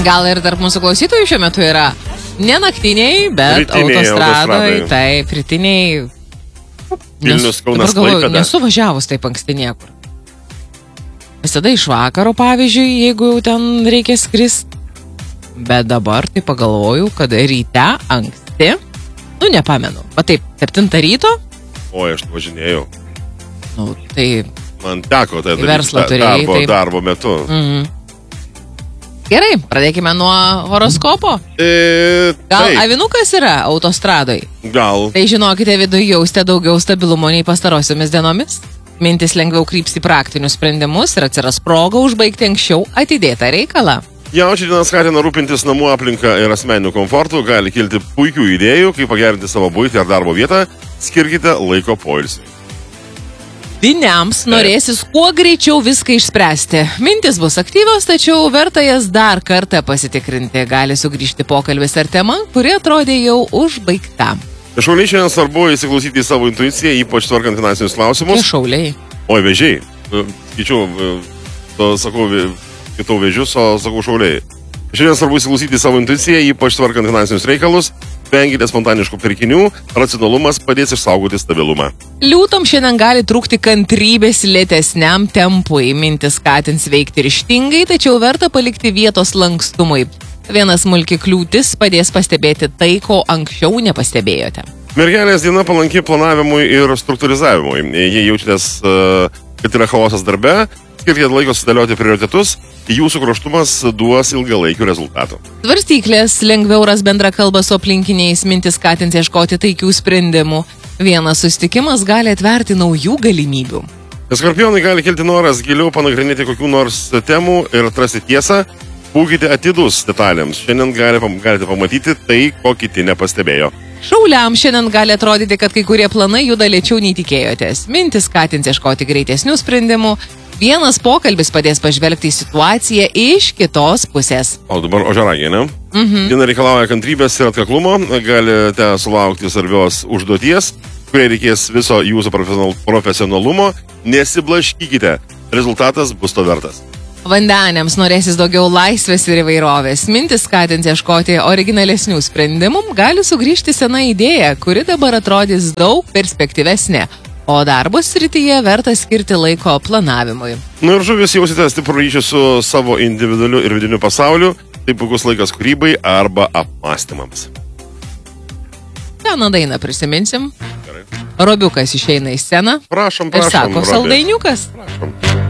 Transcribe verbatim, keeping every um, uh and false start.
Gal ir tarp mūsų klausytojų šiuo metu yra ne naktiniai, bet Rytiniai autostradoje, autostradoje. taip, rytiniai. Vilnius, Kaunas, dabar galvoju, Klaipėda. nesu važiavus taip anksti niekur. Visada iš vakaro, pavyzdžiui, jeigu jau ten reikia skrist. Bet dabar tai pagalvoju, kad ryte anksti, nu nepamenu, va taip, septintą ryto, Oi, aš važinėjau. nu tai... Man teko tai Į verslą daryti turėjai, darbo, taip. darbo metu. Mhm. Gerai, pradėkime nuo horoskopo. E, Gal taip, avinukas yra autostradoj? gal. Tai žinokite, viduje jausite daugiau stabilumo nei pastarosiomis dienomis. Mintis lengviau kryps į praktinius sprendimus ir atsiras proga užbaigti anksčiau atidėtą reikalą. Jaučiai dieną skatina rūpintis namų aplinką ir asmeninių komfortų, gali kilti puikių idėjų, kaip pagerinti savo buitį ar darbo vietą, skirkite laiko poilsiui. Dvyniams norėsis kuo greičiau viską išspręsti. Mintis bus aktyvios, tačiau verta jas dar kartą pasitikrinti. Gali sugrįžti pokalbis ar tema, kuri atrodė jau užbaigta. Šauliai šiandien svarbu įsiklausyti į savo intuiciją, ypač tvarkant finansinius Tie klausimus. šauliai. Oi, vežiai. Skaičiau, to sakau, kitau vežius, o sakau šauliai. Šiandien svarbu įsiklausyti į savo intuiciją, ypač tvarkant finansinius reikalus. Vengite spontaniškų pirkinių, racionalumas padės išsaugoti stabilumą. Liūtom šiandien gali trūkti kantrybės lėtesniam tempui. Mintis skatins veikti ryžtingai, tačiau verta palikti vietos lankstumui. Viena smulki kliūtis padės pastebėti tai, ko anksčiau nepastebėjote. Mergelės diena palanki planavimui ir struktūrizavimui. Jei jaučiatės, e, kad yra chaosas darbe, skirkite laiko sudėlioti prioritetus, jūsų kruopštumas duos ilgalaikių rezultatų. Svarstyklės lengviau ras bendrą kalbą su aplinkiniais, mintis skatins ieškoti taikių sprendimų. Vienas susitikimas gali atverti naujų galimybių. Skorpionai gali kilti noras giliau panagrinėti kokių nors temų ir atrasti tiesą. Būkite atidus detalėms. Šiandien gali, galite pamatyti tai, ko kiti nepastebėjo. Šauliams šiandien gali atrodyti, kad kai kurie planai juda lėčiau nei tikėjotės. Mintis skatins ieškoti greitesnių sprendimų. Vienas pokalbis padės pažvelgti į situaciją iš kitos pusės. O dabar ožiaragiai, ne? Mhm. Diena reikalauja kantrybės ir atkaklumo. Galite sulaukti svarbios užduoties, kuriai reikės viso jūsų profesional- profesionalumo. Nesiblaškykite. Rezultatas bus to vertas. Vandeniams norėsis daugiau laisvės ir įvairovės. Mintis skatins ieškoti originalesnių sprendimų. Gali sugrįžti sena idėja, kuri dabar atrodys daug perspektyvesnė. O darbo srityje verta skirti laiko planavimui. Na ir žuvis jausite stiprų ryšį su savo individualiu ir vidiniu pasauliu. Tai puikus laikas kūrybai arba apmąstymams. Seną dainą prisiminsim. Gerai. Robiukas išeina į sceną Prašom, ir prašom. sako Robi. saldainiukas. Prašom.